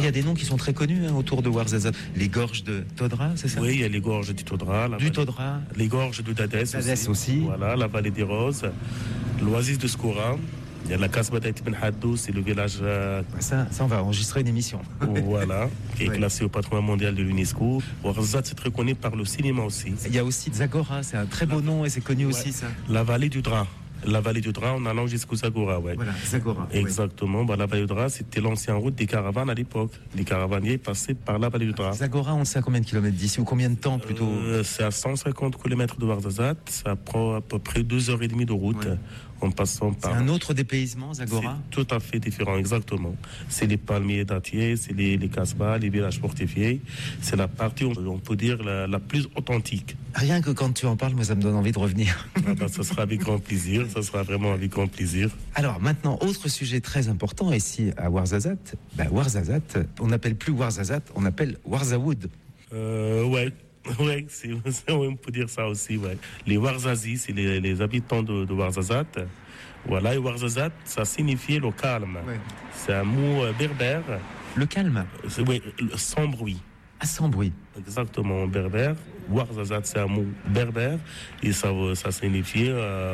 y a des noms qui sont très connus autour de Ouarzazate. Les gorges de Todra, c'est ça? Oui, il y a les gorges du Todra. Todra. Les gorges de Dadès aussi. Voilà, la vallée des Roses, l'oasis de Skoura. Il y a la Kasbah d'Aït Ben Haddou, c'est le village. Ça, on va enregistrer une émission. Voilà, qui est classé au patrimoine mondial de l'UNESCO. Ouarzazate, c'est très connu par le cinéma aussi. Il y a aussi Zagora, c'est un très beau nom et c'est connu aussi, ça. La vallée du Dra. La vallée du Dra en allant jusqu'au Zagora, ouais. Voilà, Zagora. Exactement. La vallée du Dra, c'était l'ancienne route des caravanes à l'époque. Les caravaniers passaient par la vallée du Dra. Zagora, on sait à combien de kilomètres d'ici ou combien de temps plutôt? C'est à 150 km de Ouarzazate. Ça prend à peu près 2h30 de route. Ouais. En passant par... C'est un autre dépaysement, Zagora? C'est tout à fait différent, exactement. C'est les palmiers dattiers, c'est les Kasbahs, les villages fortifiés. C'est la partie, on peut dire, la plus authentique. Rien que quand tu en parles, moi, ça me donne envie de revenir. Ça sera avec grand plaisir, ça sera vraiment avec grand plaisir. Alors maintenant, autre sujet très important ici à Ouarzazate. Ouarzazate, on n'appelle plus Ouarzazate, on appelle Ouarzaoud. Ouais. Oui, on peut dire ça aussi. Ouais. Les Ouarzazis, c'est les habitants de Ouarzazate. Voilà, et Ouarzazate, ça signifiait le calme. Ouais. C'est un mot berbère. Le calme? Oui, sans bruit. Ah, sans bruit. Exactement, berbère. Ouarzazate, c'est un mot berbère et ça signifie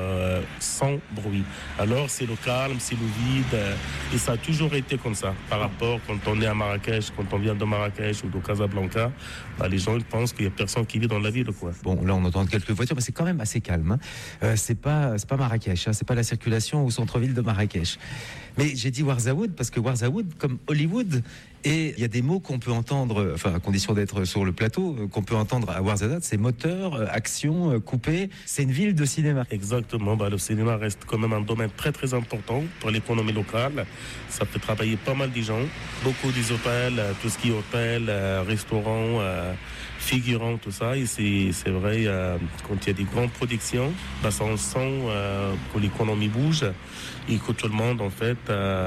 sans bruit. Alors, c'est le calme, c'est le vide et ça a toujours été comme ça. Par rapport, quand on est à Marrakech, quand on vient de Marrakech ou de Casablanca, les gens ils pensent qu'il n'y a personne qui vit dans la ville, quoi. Bon, là, on entend quelques voitures, mais c'est quand même assez calme. C'est pas Marrakech, c'est pas la circulation au centre-ville de Marrakech. Mais j'ai dit Ouarzaoud parce que Ouarzaoud, comme Hollywood, et il y a des mots qu'on peut entendre, enfin, à condition d'être sur le plateau, qu'on peut entendre à Ouarzazate, c'est moteur, action, coupé. C'est une ville de cinéma. Exactement. Le cinéma reste quand même un domaine très très important pour l'économie locale. Ça fait travailler pas mal de gens. Beaucoup des hôtels, tout ce qui est hôtel, restaurants, figurants, tout ça. Et c'est vrai, quand il y a des grandes productions, ça on sent que l'économie bouge et que tout le monde en fait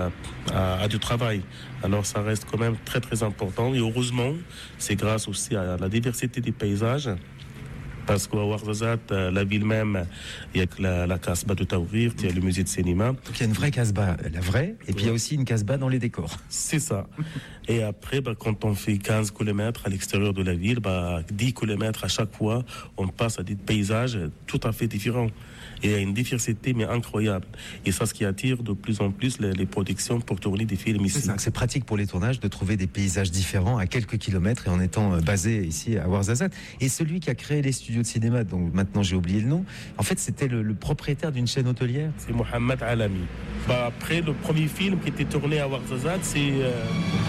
a du travail. Alors ça reste quand même très très important et heureusement c'est grâce aussi à la diversité des paysages. Parce qu'à Ouarzazate, la ville même, il y a la Kasbah de Taourir, il y a le musée de cinéma. Donc il y a une vraie Kasbah, la vraie, et puis il y a aussi une Kasbah dans les décors. C'est ça. Et après, quand on fait 15 km à l'extérieur de la ville, 10 km à chaque fois, on passe à des paysages tout à fait différents. Et il y a une diversité, mais incroyable. Et ça, ce qui attire de plus en plus les productions pour tourner des films ici. C'est pratique pour les tournages de trouver des paysages différents à quelques kilomètres et en étant basé ici à Ouarzazate. Et celui qui a créé les studios de cinéma, donc maintenant j'ai oublié le nom, en fait c'était le propriétaire d'une chaîne hôtelière. C'est Mohamed Alami. Après, le premier film qui était tourné à Ouarzazate, c'est